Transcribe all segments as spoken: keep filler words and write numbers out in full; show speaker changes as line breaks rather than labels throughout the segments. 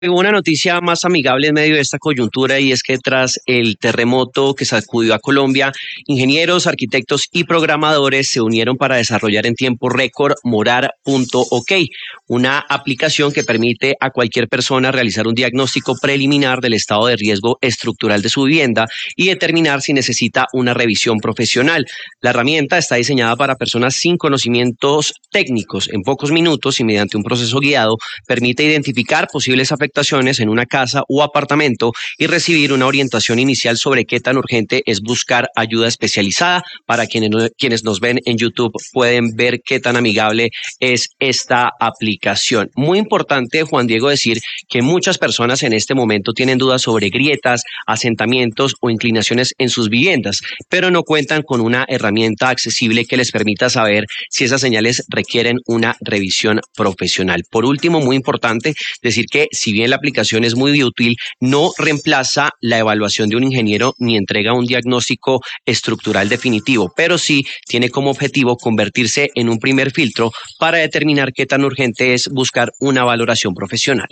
Una noticia más amigable en medio de esta coyuntura, y es que tras el terremoto que sacudió a Colombia, ingenieros, arquitectos y programadores se unieron para desarrollar en tiempo récord Morar punto ok, una aplicación que permite a cualquier persona realizar un diagnóstico preliminar del estado de riesgo estructural de su vivienda y determinar si necesita una revisión profesional. La herramienta está diseñada para personas sin conocimientos técnicos. En pocos minutos y mediante un proceso guiado permite identificar posibles afectaciones en una casa o apartamento y recibir una orientación inicial sobre qué tan urgente es buscar ayuda especializada. Para quienes, quienes nos ven en YouTube pueden ver qué tan amigable es esta aplicación. Muy importante, Juan Diego, decir que muchas personas en este momento tienen dudas sobre grietas, asentamientos o inclinaciones en sus viviendas, pero no cuentan con una herramienta accesible que les permita saber si esas señales requieren una revisión profesional. Por último, muy importante decir que si bien la aplicación es muy útil, no reemplaza la evaluación de un ingeniero ni entrega un diagnóstico estructural definitivo, pero sí tiene como objetivo convertirse en un primer filtro para determinar qué tan urgente es buscar una valoración profesional.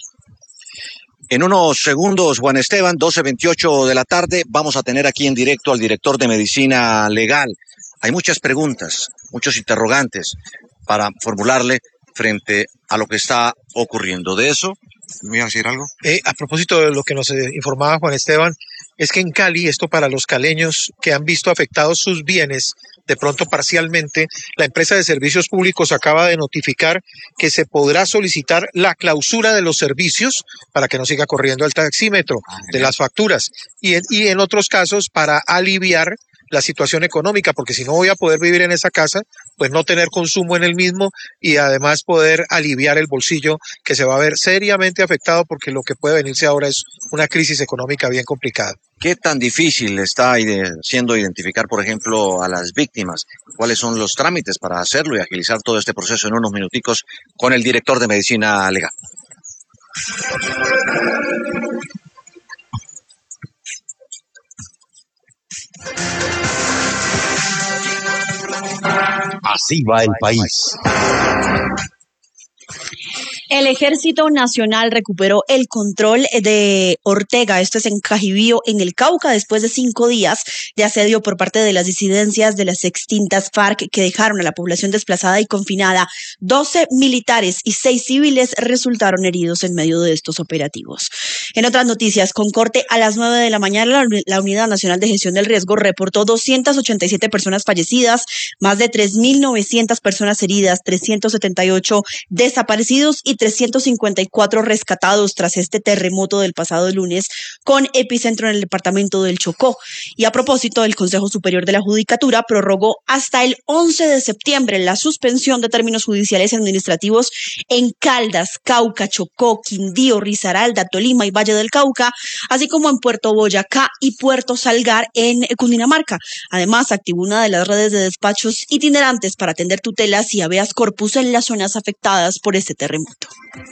En unos segundos, Juan Esteban, doce veintiocho de la tarde, vamos a tener aquí en directo al director de Medicina Legal. Hay muchas preguntas, muchos interrogantes para formularle frente a lo que está ocurriendo. De eso, ¿me iba a decir algo?
Eh, a propósito de lo que nos eh, informaba Juan Esteban, es que en Cali, esto para los caleños que han visto afectados sus bienes, de pronto parcialmente, la empresa de servicios públicos acaba de notificar que se podrá solicitar la clausura de los servicios para que no siga corriendo el taxímetro de las facturas, y en, y en otros casos para aliviar la situación económica, porque si no voy a poder vivir en esa casa, pues no tener consumo en el mismo y además poder aliviar el bolsillo que se va a ver seriamente afectado, porque lo que puede venirse ahora es una crisis económica bien complicada.
¿Qué tan difícil está siendo identificar, por ejemplo, a las víctimas? ¿Cuáles son los trámites para hacerlo y agilizar todo este proceso en unos minuticos con el director de Medicina Legal?
Así va el país.
El Ejército Nacional recuperó el control de Ortega, esto es en Cajibío, en el Cauca, después de cinco días de asedio por parte de las disidencias de las extintas FARC que dejaron a la población desplazada y confinada. doce militares y seis civiles resultaron heridos en medio de estos operativos. En otras noticias, con corte a las nueve de la mañana, la Unidad Nacional de Gestión del Riesgo reportó doscientas ochenta y siete personas fallecidas, más de tres mil novecientas personas heridas, trescientos setenta y ocho desaparecidos y trescientos cincuenta y cuatro rescatados tras este terremoto del pasado lunes con epicentro en el departamento del Chocó. Y a propósito, el Consejo Superior de la Judicatura prorrogó hasta el once de septiembre la suspensión de términos judiciales y administrativos en Caldas, Cauca, Chocó, Quindío, Risaralda, Tolima y Valle del Cauca, así como en Puerto Boyacá y Puerto Salgar en Cundinamarca. Además, activó una de las redes de despachos itinerantes para atender tutelas y habeas corpus en las zonas afectadas por este terremoto.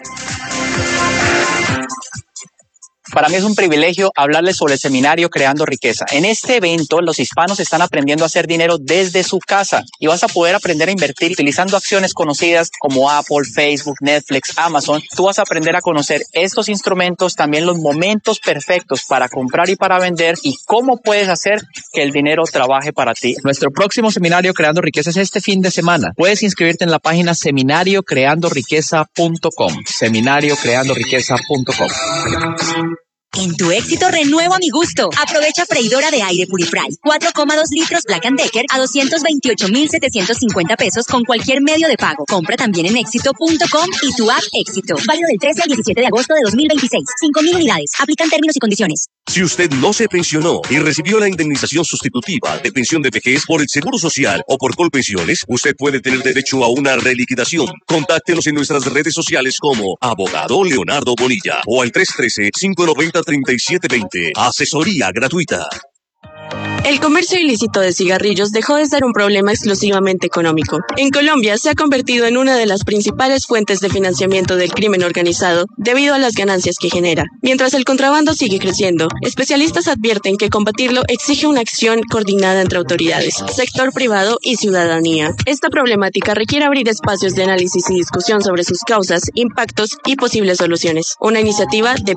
Para mí es un privilegio hablarles sobre el seminario Creando Riqueza. En este evento, los hispanos están aprendiendo a hacer dinero desde su casa y vas a poder aprender a invertir utilizando acciones conocidas como Apple, Facebook, Netflix, Amazon. Tú vas a aprender a conocer estos instrumentos, también los momentos perfectos para comprar y para vender y cómo puedes hacer que el dinero trabaje para ti. Nuestro próximo seminario Creando Riqueza es este fin de semana. Puedes inscribirte en la página seminario creando riqueza punto com. seminario creando riqueza punto com.
En tu éxito renueva mi gusto. Aprovecha freidora de aire Purifry cuatro coma dos litros Black and Decker a doscientos veintiocho mil setecientos cincuenta pesos con cualquier medio de pago. Compra también en éxito punto com y tu app Éxito. Válido del trece al diecisiete de agosto de dos mil veintiséis. cinco mil unidades. Aplican términos y condiciones.
Si usted no se pensionó y recibió la indemnización sustitutiva de pensión de vejez por el Seguro Social o por Colpensiones, usted puede tener derecho a una reliquidación. Contáctenos en nuestras redes sociales como Abogado Leonardo Bonilla o al tres uno tres, cinco nueve cero, tres siete dos cero. Asesoría gratuita.
El comercio ilícito de cigarrillos dejó de ser un problema exclusivamente económico. En Colombia se ha convertido en una de las principales fuentes de financiamiento del crimen organizado debido a las ganancias que genera. Mientras el contrabando sigue creciendo, especialistas advierten que combatirlo exige una acción coordinada entre autoridades, sector privado y ciudadanía. Esta problemática requiere abrir espacios de análisis y discusión sobre sus causas, impactos y posibles soluciones. Una iniciativa de